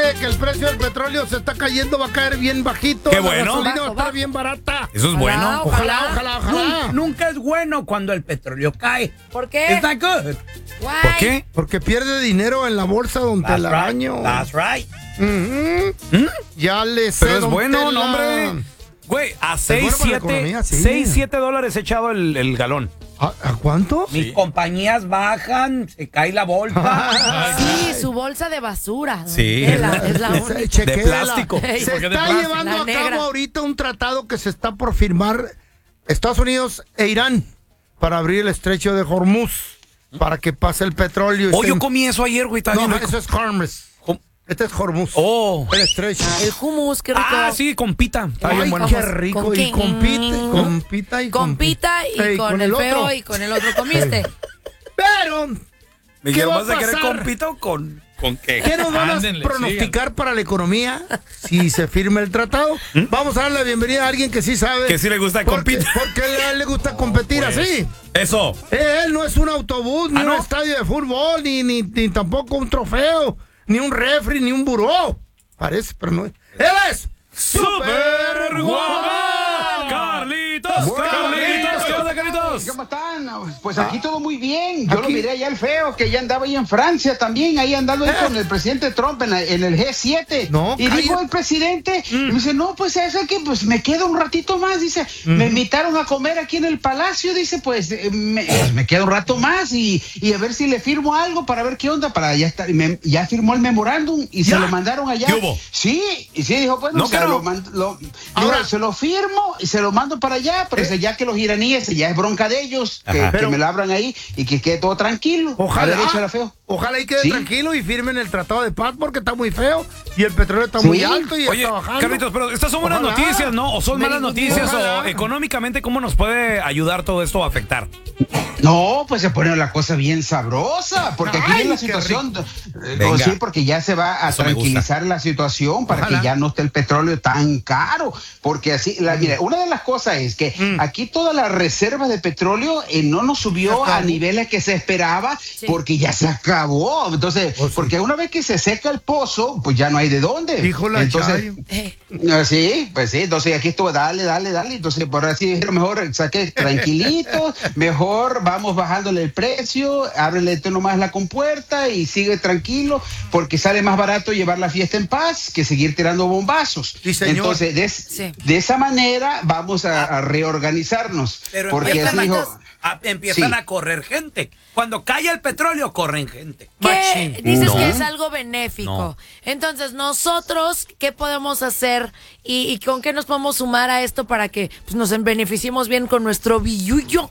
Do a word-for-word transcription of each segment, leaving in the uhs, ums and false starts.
que el precio del petróleo se está cayendo, va a caer bien bajito. Qué la bueno. gasolina va a Bajo, estar bajo. bien barata. Eso es bueno. Ojalá, ojalá, ojalá. Nunca, nunca es bueno cuando el petróleo cae. ¿Por qué? It's not good. Why? ¿Por qué? Porque pierde dinero en la bolsa don That's Telaraño. right. That's right. Ujú. Ya le sé, Pero es don bueno, Tela. no, hombre. Güey, a seis, bueno para la siete, economía, sí. seis, siete dólares echado el, el galón. ¿A, a cuánto? Mis compañías bajan, se cae la bolsa. Sí, su bolsa de basura. don Sí. Tela, es la Esa- única. chequéela. De plástico. Ey, Se ¿Por qué de está plástico? llevando La a negra. cabo ahorita un tratado que se está por firmar Estados Unidos e Irán para abrir el estrecho de Hormuz para que pase el petróleo. y Oh, yo estén- comí eso ayer, güey. Está No, bien no, rico. eso es Hormuz. Com- Este es Hormuz. Oh. El estrecho. El hummus, qué rico. Ah, sí, con pita. Está Ay, bien bueno. qué rico. ¿Con y qué? compite, compita y Con pita y Ey, con, el, feo otro. y con el otro comiste. Pero, Me ¿qué va a ¿vas a querer pasar? con pita o con, con qué? ¿qué nos van a Ándenle, pronosticar para la economía si se firma el tratado? Vamos a darle la bienvenida a alguien que sí sabe. Que sí le gusta con porque, pita. porque a él le gusta competir Pues, así. Eso. Él no es un autobús, ni ¿Ah, un no? estadio de fútbol, ni, ni, ni tampoco un trofeo, ni un refri, ni un buró. Parece, pero no es. ¡Él es! ¡Super Guamán! ¡Carlitos! ¡Carlitos! ¿Qué onda, Carlitos? ¿Cómo están? Pues aquí todo muy bien. Yo lo miré allá el feo, que ya andaba ahí en Francia también, ahí andando ahí con el presidente Trump en, la- en el G siete. No, y cállate. dijo el presidente, y me dice, no, pues es que pues me quedo un ratito más, dice, me invitaron a comer aquí en el palacio, dice, pues eh, me, eh, me quedo un rato más y, y a ver si le firmo algo para ver qué onda, para ya estar, y me- ya firmó el memorándum y ¿Ya? se lo mandaron allá. ¿Qué hubo? Sí, y sí, dijo, pues no, No, se que no. lo, mand- lo- dijo, Ahora- se lo firmo y se lo mando para allá, pero Eh. ya que los iraníes, ya es bronca de ellos, que, Ajá. que Pero- me lo abran ahí y que quede todo tranquilo. Ojalá, A ver, échala, feo. ojalá y quede Sí. tranquilo y firmen el tratado de paz porque está muy feo y el petróleo está muy Sí. alto y Oye, está bajando. Carlitos, pero estas son buenas Ojalá. noticias, ¿no? ¿O son malas noticias? Ojalá. ¿O económicamente cómo nos puede ayudar todo esto a afectar? No, pues se pone la cosa bien sabrosa, porque aquí Ay, viene la qué situación, eh, Venga. oh, sí, porque ya se va a Eso me gusta. tranquilizar la situación para Ojalá. que ya no esté el petróleo tan caro, porque así, la, mira, una de las cosas es que Mm. aquí toda la reserva de petróleo eh, no nos subió Se a acabó. niveles que se esperaba, porque ya se acabó, entonces, Oh, sí. porque una vez que se seca el pozo, pues ya no hay de dónde. Dijo la entonces, Chayo. Eh, Ah, sí, pues sí, entonces aquí estuvo, dale, dale, dale, entonces por así decirlo, mejor saqué tranquilito, mejor vamos bajándole el precio, ábrele tú nomás la compuerta y sigue tranquilo, porque sale más barato llevar la fiesta en paz que seguir tirando bombazos. Sí, señor. Entonces, de, es- Sí. de esa manera vamos a, a reorganizarnos, Pero porque empiezan, así a, dijo, a- empiezan Sí. a correr gente. Cuando cae el petróleo, corren gente. ¿Qué? Machín. Dices No. que es algo benéfico. No. Entonces, nosotros, ¿qué podemos hacer y, y con qué nos podemos sumar a esto para que pues, nos beneficiemos bien con nuestro billuyo?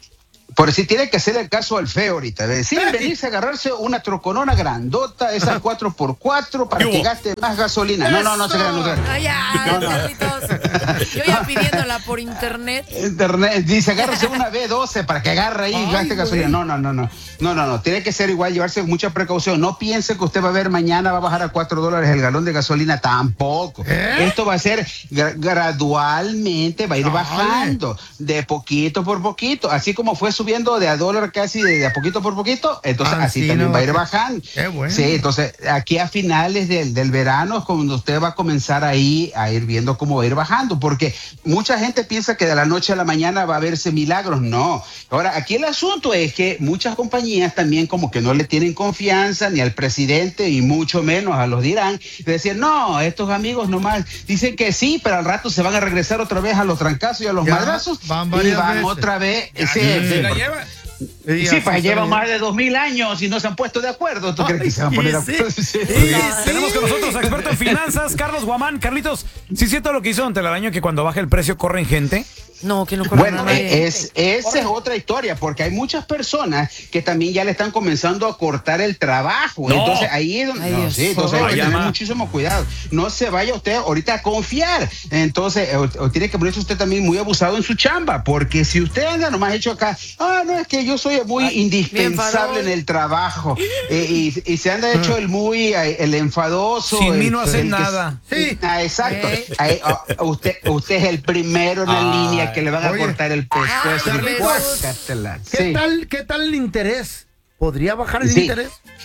por si tiene que hacer el caso al feo ahorita, de decir, venirse a agarrarse una troconona grandota, esas cuatro por cuatro, para ¿Qué que hubo? gaste más gasolina. No, no, no se crean, no se crean. Ay, ya, Carlitos. Yo ya pidiéndola por internet. Internet dice, agárrese una B doce para que agarre ahí y Ay, gaste gasolina. No, no, no, no. No, no, no. Tiene que ser igual, llevarse mucha precaución. No piense que usted va a ver mañana va a bajar a cuatro dólares el galón de gasolina. Tampoco. ¿Eh? Esto va a ser gra- gradualmente, va a ir Dale. bajando de poquito por poquito. Así como fue subiendo de a dólar casi de, de a poquito por poquito, entonces Ah, así sí, también no, va a ir qué- bajando. qué bueno. Sí, entonces aquí a finales del, del verano es cuando usted va a comenzar ahí a ir viendo cómo va a ir bajando, porque mucha gente piensa que de la noche a la mañana va a verse milagros. No. Ahora, aquí el asunto es que muchas compañías también como que no le tienen confianza ni al presidente y mucho menos a los de Irán, de decir, no, estos amigos nomás dicen que sí, pero al rato se van a regresar otra vez a los trancazos y a los Ya, madrazos van y varias van veces. otra vez. Ya, Sí, ¿se sí, la por- lleva? Y Sí, así pues se lleva ve. más de dos mil años y no se han puesto de acuerdo. ¿Tú crees que se van a Ay, poner sí, de acuerdo? sí, Sí. sí. Tenemos con nosotros a experto en finanzas, Carlos Guamán. Carlitos, ¿sí siento lo que hizo Don Telaraño, que cuando baja el precio corren gente? No, que no corra Bueno, nadie. eh, es, esa es otra historia, porque hay muchas personas que también ya le están comenzando a cortar el trabajo. No. Entonces ahí es donde, Ay, no, Dios. sí, entonces hay que Ay, tener ama. muchísimo cuidado. No se vaya usted ahorita a confiar. Entonces, eh, o- o tiene que ponerse usted también muy abusado en su chamba, porque si usted anda nomás hecho acá, ah, no, es que yo soy muy Ay, indispensable bien en el trabajo, eh, y, y se anda hecho el muy, eh, el enfadoso. Sin mí el- no hace el que- nada. Sí. Ah, exacto. Ey. Ahí, ah, usted, usted es el primero en la Ay. línea que le van a Oye. cortar el pescuezo. Ay, y Carlitos. guácatela. ¿Qué Sí. tal, qué tal el interés? ¿Podría bajar el Sí. interés?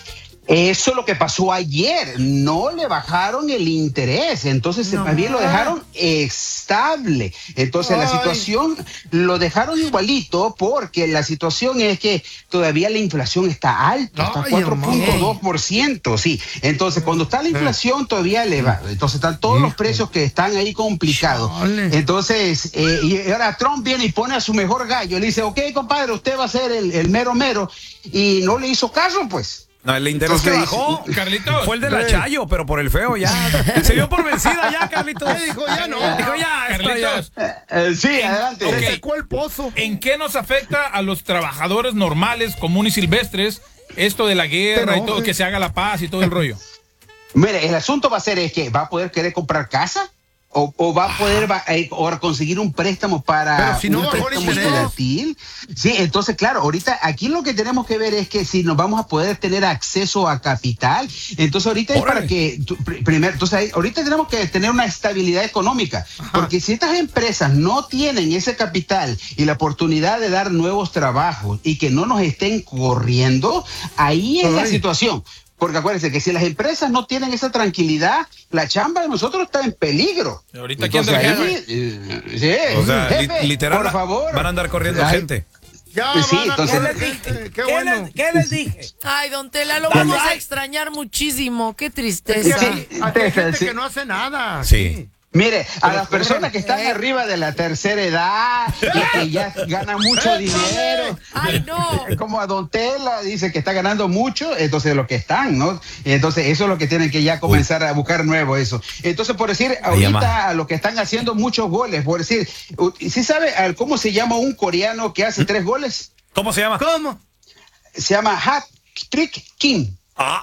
Eso es lo que pasó ayer, no le bajaron el interés, entonces No. más bien lo dejaron estable. Entonces Ay. la situación lo dejaron igualito porque la situación es que todavía la inflación está alta, está Ay, cuatro punto dos por ciento, sí. Entonces cuando está la inflación todavía elevada, entonces están todos los precios que están ahí complicados. Chale. Entonces, eh, y ahora Trump viene y pone a su mejor gallo, le dice, ok, compadre, usted va a ser el, el mero mero, y no le hizo caso, pues. No, el interés que Entonces, bajó Carlitos. fue el de la Chayo, pero por el feo ya. Se dio por vencida ya, Carlitos. Eh, dijo, ya no. Dijo, ya, esto ya. Carlitos, Eh, sí, adelante. ok. Se secó el pozo. ¿en qué nos afecta a los trabajadores normales, comunes y silvestres esto de la guerra y no, todo, eh. que se haga la paz y todo el rollo? Mire, el asunto va a ser es que va a poder querer comprar casa o, o va a poder va, eh, o conseguir un préstamo para Pero si no un bajó el préstamo interés. estudiantil. Sí, entonces claro, ahorita aquí lo que tenemos que ver es que si nos vamos a poder tener acceso a capital, entonces ahorita es Órale. para que tú, pr- primero, entonces ahí- ahorita tenemos que tener una estabilidad económica, porque si estas empresas no tienen ese capital y la oportunidad de dar nuevos trabajos y que no nos estén corriendo, ahí es la Ay. situación. Porque acuérdense que si las empresas no tienen esa tranquilidad, la chamba de nosotros está en peligro. Y ahorita, ¿quién Entonces, del ahí, eh, sí, O sea, li- jefe, literal, por favor. van a andar corriendo Ay, gente. Ya Sí, van a entonces- correr ¿Qué gente. Qué bueno. ¿Qué les dije? Ay, don Tela, lo vamos a extrañar muchísimo. Qué tristeza. Sí. Aquí hay gente Sí. que no hace nada. Sí. Mire, a las personas que están Eh. arriba de la tercera edad y que ya ganan mucho dinero, Ay, no. como a Don Tela dice que está ganando mucho, entonces lo que están, ¿no? Entonces eso es lo que tienen que ya comenzar a buscar nuevo eso. Entonces, por decir, ahorita llama. a los que están haciendo muchos goles, por decir, ¿sí sabe al- cómo se llama un coreano que hace tres goles? ¿Cómo se llama? ¿Cómo? Se llama Hat Trick King. Ah.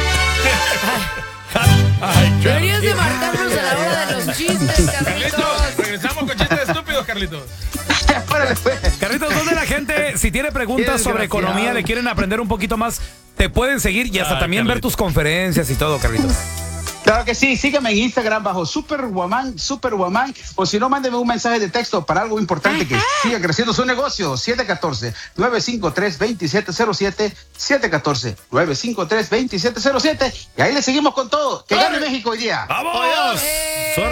Deberías de marcarnos a la hora de los chistes, Carlitos, Carlitos. regresamos con chistes estúpidos, Carlitos. Órale, pues. Carlitos, ¿dónde la gente, si tiene preguntas Qué sobre desgraciado. economía, le quieren aprender un poquito más, te pueden seguir y hasta Ay, también ver Carlitos. tus conferencias y todo, Carlitos? Claro que sí, sígueme en Instagram bajo Superwoman, Superwoman, o si no, mándeme un mensaje de texto para algo importante que siga creciendo su negocio. siete uno cuatro, nueve cinco tres, dos siete cero siete, siete uno cuatro, nueve cinco tres, dos siete cero siete, y ahí le seguimos con todo. Que gane México hoy día. ¡Vamos! Eh,